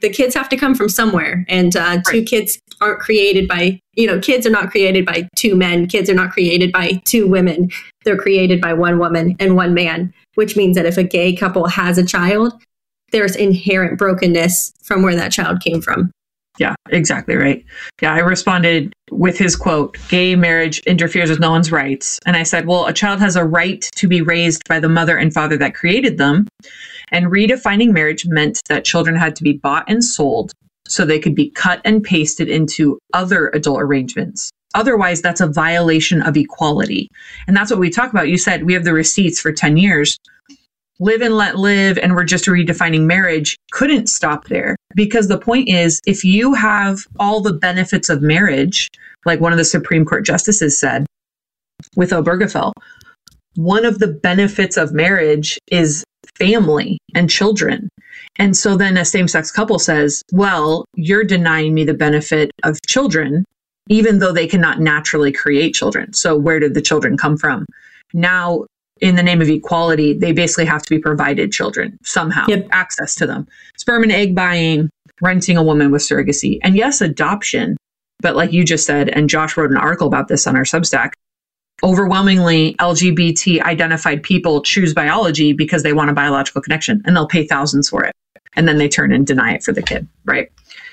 the kids have to come from somewhere. And two kids aren't created by, kids are not created by two men. Kids are not created by two women. They're created by one woman and one man, which means that if a gay couple has a child, there's inherent brokenness from where that child came from. Yeah, exactly right. Yeah, I responded with his quote, "Gay marriage interferes with no one's rights." And I said, well, a child has a right to be raised by the mother and father that created them. And redefining marriage meant that children had to be bought and sold so they could be cut and pasted into other adult arrangements. Otherwise, that's a violation of equality. And that's what we talk about. You said we have the receipts for 10 years. Live and let live, and we're just redefining marriage couldn't stop there. Because the point is, if you have all the benefits of marriage, like one of the Supreme Court justices said with Obergefell, one of the benefits of marriage is family and children. And so then a same-sex couple says, well, you're denying me the benefit of children, even though they cannot naturally create children. So where did the children come from? Now, in the name of equality, they basically have to be provided children somehow, access to them. Sperm and egg buying, renting a woman with surrogacy. And yes, adoption. But like you just said, and Josh wrote an article about this on our Substack, overwhelmingly LGBT identified people choose biology because they want a biological connection, and they'll pay thousands for it. And then they turn and deny it for the kid, right?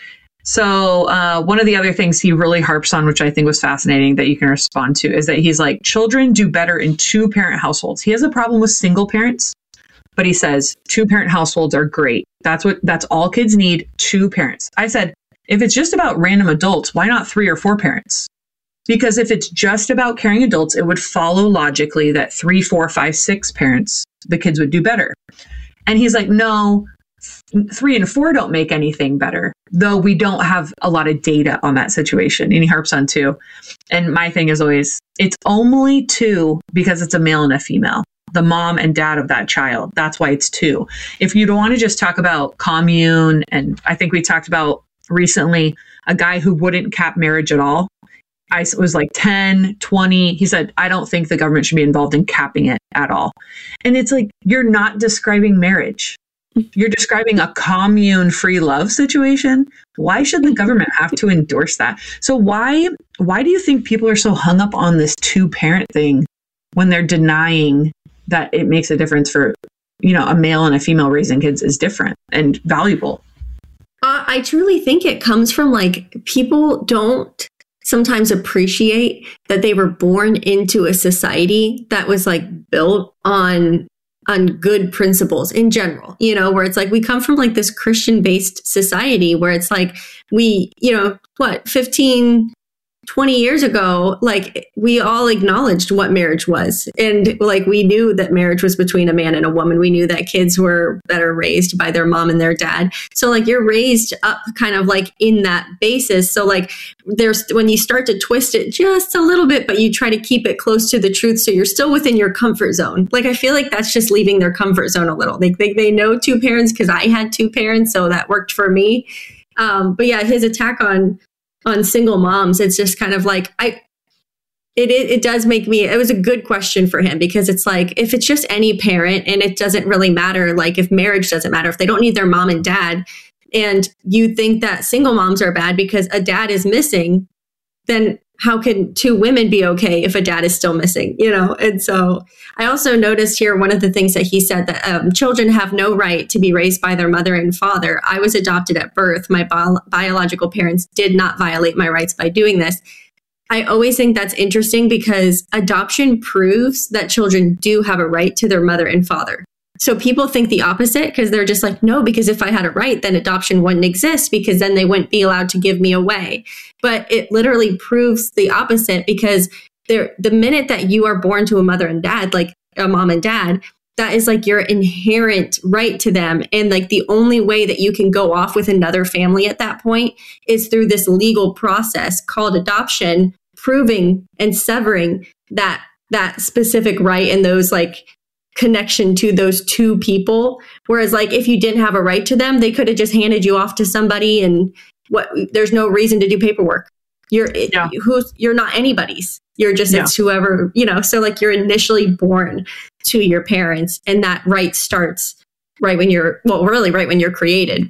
So one of the other things he really harps on, which I think was fascinating that you can respond to, is that he's like, children do better in two-parent households. He has a problem with single parents, but he says two-parent households are great. That's all kids need, two parents. I said, if it's just about random adults, why not 3 or 4 parents? Because if it's just about caring adults, it would follow logically that 3, 4, 5, 6 parents, the kids would do better. And he's like, no, 3 and 4 don't make anything better, though we don't have a lot of data on that situation. And he harps on 2. And my thing is always, it's only 2 because it's a male and a female, the mom and dad of that child. That's why it's 2. If you don't want to just talk about commune, and I think we talked about recently a guy who wouldn't cap marriage at all. I was like 10, 20. He said, I don't think the government should be involved in capping it at all. And it's like, you're not describing marriage. You're describing a commune free love situation. Why should the government have to endorse that? So why do you think people are so hung up on this 2-parent thing when they're denying that it makes a difference for, a male and a female raising kids is different and valuable? I truly think it comes from people don't sometimes appreciate that they were born into a society that was built on good principles in general, where it's we come from this Christian based society where it's we, 15, 20 years ago, we all acknowledged what marriage was. And we knew that marriage was between a man and a woman. We knew that kids were better raised by their mom and their dad. So you're raised up kind of in that basis. So there's, when you start to twist it just a little bit, but you try to keep it close to the truth. So you're still within your comfort zone. I feel that's just leaving their comfort zone a little. They know 2 parents because I had 2 parents. So that worked for me. But yeah, his attack on single moms, it's just kind of it does make me, it was a good question for him, because it's if it's just any parent and it doesn't really matter, if marriage doesn't matter, if they don't need their mom and dad, and you think that single moms are bad because a dad is missing, then how can 2 women be okay if a dad is still missing, And so I also noticed here, one of the things that he said, that children have no right to be raised by their mother and father. I was adopted at birth. My biological parents did not violate my rights by doing this. I always think that's interesting, because adoption proves that children do have a right to their mother and father. So people think the opposite, because they're just no, because if I had a right, then adoption wouldn't exist, because then they wouldn't be allowed to give me away. But it literally proves the opposite, because the minute that you are born to a mother and dad, a mom and dad, that is your inherent right to them. And the only way that you can go off with another family at that point is through this legal process called adoption, proving and severing that specific right and those connection to those 2 people. Whereas if you didn't have a right to them, they could have just handed you off to somebody, and there's no reason to do paperwork. You're not anybody's. You're just, it's whoever, so you're initially born to your parents, and that right starts right when you're created. But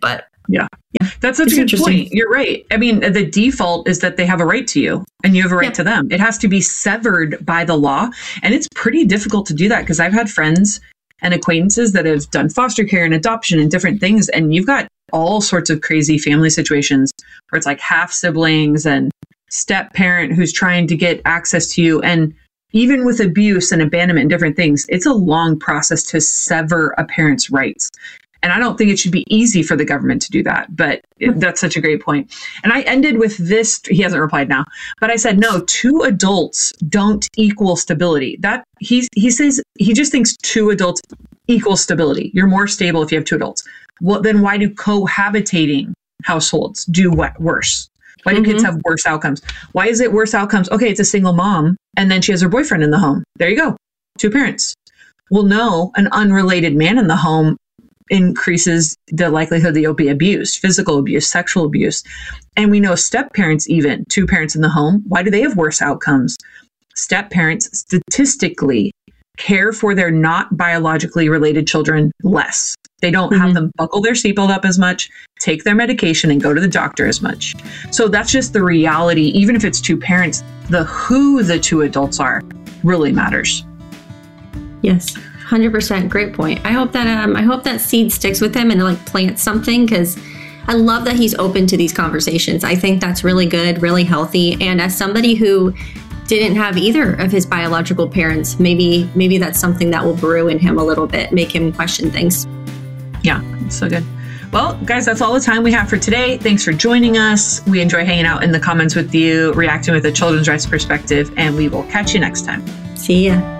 Yeah. That's such a good point. You're right. I mean, the default is that they have a right to you and you have a right to them. It has to be severed by the law. And it's pretty difficult to do that because I've had friends and acquaintances that have done foster care and adoption and different things. And you've got all sorts of crazy family situations where it's like half siblings and step parent who's trying to get access to you. And even with abuse and abandonment and different things, it's a long process to sever a parent's rights. And I don't think it should be easy for the government to do that, but that's such a great point. And I ended with this, he hasn't replied now, but I said, no, 2 adults don't equal stability. That he says, he just thinks 2 adults equal stability. You're more stable if you have 2 adults. Well, then why do cohabitating households do what worse? Why do kids have worse outcomes? Why is it worse outcomes? Okay, it's a single mom and then she has her boyfriend in the home. There you go. 2 parents. Well, no, an unrelated man in the home increases the likelihood that you'll be abused, physical abuse, sexual abuse. And we know step parents, even 2 parents in the home, why do they have worse outcomes? Step parents statistically care for their not biologically related children less. They don't have them buckle their seatbelt up as much, take their medication, and go to the doctor as much. So that's just the reality. Even if it's 2 parents, who the 2 adults are really matters. Yes. 100%. Great point. I hope that seed sticks with him and like plants something, because I love that he's open to these conversations. I think that's really good, really healthy. And as somebody who didn't have either of his biological parents, maybe that's something that will brew in him a little bit, make him question things. Yeah, so good. Well, guys, that's all the time we have for today. Thanks for joining us. We enjoy hanging out in the comments with you, reacting with a children's rights perspective, and we will catch you next time. See ya.